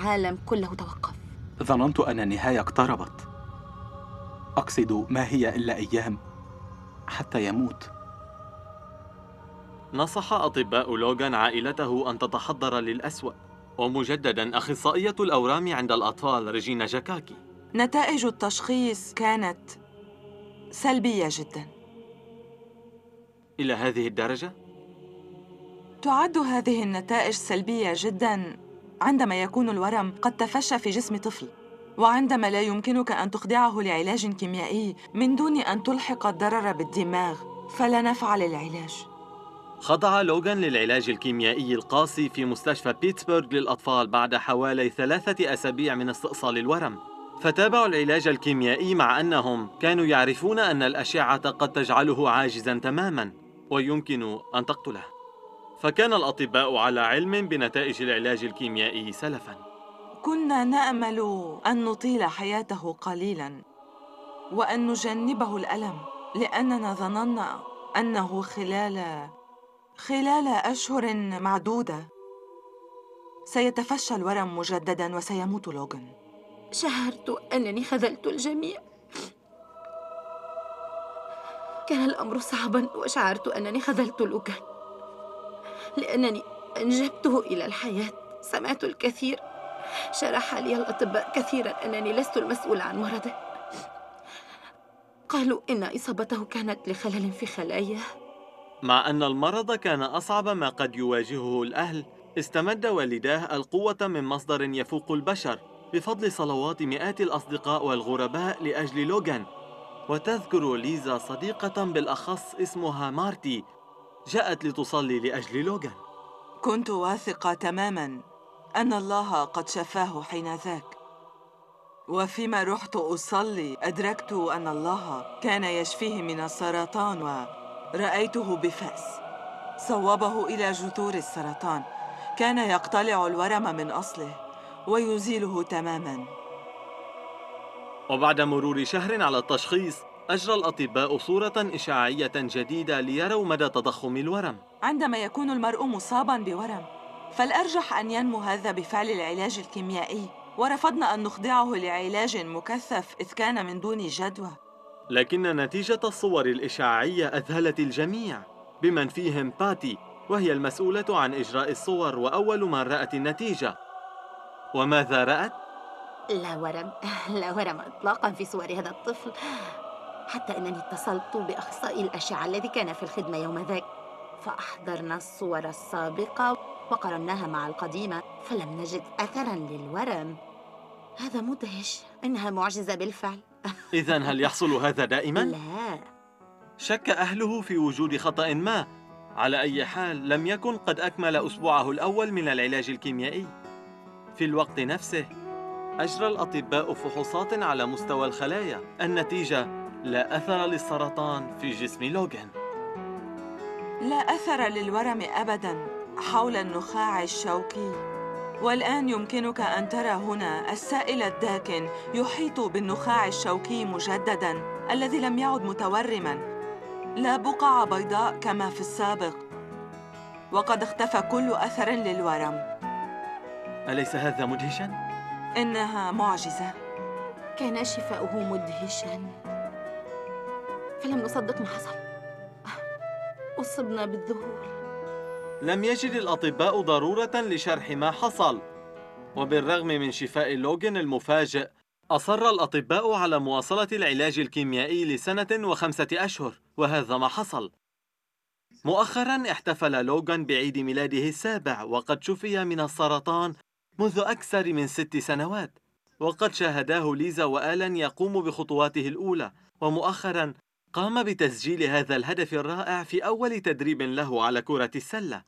العالم كله توقف. ظننت أن النهاية اقتربت. أقصد ما هي إلا أيام حتى يموت. نصح أطباء لوغان عائلته أن تتحضر للأسوأ، ومجدداً أخصائية الأورام عند الأطفال ريجينا جاكاكي. نتائج التشخيص كانت سلبية جداً. إلى هذه الدرجة؟ تعد هذه النتائج سلبية جداً عندما يكون الورم قد تفشى في جسم طفل، وعندما لا يمكنك أن تخضعه لعلاج كيميائي من دون أن تلحق الضرر بالدماغ، فلا نفع للعلاج. خضع لوغان للعلاج الكيميائي القاسي في مستشفى بيتسبرغ للأطفال بعد حوالي 3 أسابيع من استئصال الورم. فتابعوا العلاج الكيميائي مع أنهم كانوا يعرفون أن الأشعة قد تجعله عاجزاً تماماً ويمكن أن تقتله. فكان الأطباء على علم بنتائج العلاج الكيميائي سلفاً. كنا نأمل أن نطيل حياته قليلاً وأن نجنبه الألم، لأننا ظننا أنه خلال أشهر معدودة سيتفشى الورم مجدداً وسيموت لوغان. شعرت أنني خذلت الجميع. كان الأمر صعباً، وشعرت أنني خذلت لوغان لأنني أنجبته إلى الحياة. سمعت الكثير، شرح لي الأطباء كثيراً أنني لست المسؤول عن مرضه. قالوا إن إصابته كانت لخلل في خلاياه. مع أن المرض كان أصعب ما قد يواجهه الأهل، استمد والداه القوة من مصدر يفوق البشر بفضل صلوات مئات الأصدقاء والغرباء لأجل لوغان. وتذكر ليزا صديقة بالأخص اسمها مارتي جاءت لتصلي لأجل لوغان. كنت واثقة تماماً أن الله قد شفاه حين ذاك، وفيما رحت أصلي أدركت أن الله كان يشفيه من السرطان، ورأيته بفأس صوبه إلى جذور السرطان. كان يقتلع الورم من أصله ويزيله تماماً. وبعد مرور شهر على التشخيص، أجرى الأطباء صورة إشعاعية جديدة ليروا مدى تضخم الورم. عندما يكون المرء مصاباً بورم، فالأرجح أن ينمو هذا بفعل العلاج الكيميائي، ورفضنا أن نخضعه لعلاج مكثف إذ كان من دون جدوى. لكن نتيجة الصور الإشعاعية أذهلت الجميع، بمن فيهم باتي، وهي المسؤولة عن إجراء الصور وأول من رأت النتيجة. وماذا رأت؟ لا ورم إطلاقاً في صور هذا الطفل، حتى أنني اتصلت بأخصائي الأشعة الذي كان في الخدمة يوم ذاك، فأحضرنا الصور السابقة وقارناها مع القديمة، فلم نجد أثراً للورم. هذا مدهش، إنها معجزة بالفعل. إذن هل يحصل هذا دائماً؟ لا. شك أهله في وجود خطأ ما. على أي حال لم يكن قد أكمل أسبوعه الأول من العلاج الكيميائي. في الوقت نفسه أجرى الأطباء فحوصات على مستوى الخلايا. النتيجة: لا أثر للسرطان في جسم لوغان. لا أثر للورم أبداً حول النخاع الشوكي. والآن يمكنك أن ترى هنا السائل الداكن يحيط بالنخاع الشوكي مجدداً الذي لم يعد متورماً. لا بقع بيضاء كما في السابق، وقد اختفى كل أثر للورم. أليس هذا مدهشاً؟ إنها معجزة. كان شفاؤه مدهشاً، فلم نصدق ما حصل. أصبنا بالذهول. لم يجد الأطباء ضرورة لشرح ما حصل، وبالرغم من شفاء لوغان المفاجئ، أصر الأطباء على مواصلة العلاج الكيميائي لسنة و5 أشهر، وهذا ما حصل. مؤخراً احتفل لوغان بعيد ميلاده ال7، وقد شفي من السرطان منذ أكثر من 6 سنوات، وقد شاهداه ليزا وآلان يقوم بخطواته الأولى، ومؤخراً قام بتسجيل هذا الهدف الرائع في أول تدريب له على كرة السلة.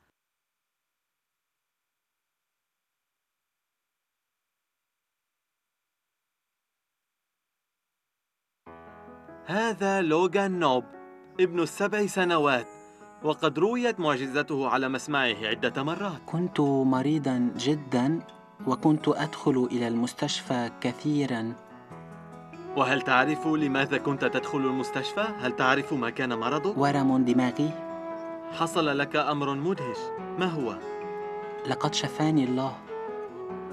هذا لوغان نوب، ابن ال7 سنوات، وقد رويت معجزته على مسمعه عدة مرات. كنت مريضاً جداً، وكنت أدخل إلى المستشفى كثيراً. وهل تعرف لماذا كنت تدخل المستشفى؟ هل تعرف ما كان مرضك؟ ورم دماغي. حصل لك أمر مدهش، ما هو؟ لقد شفاني الله.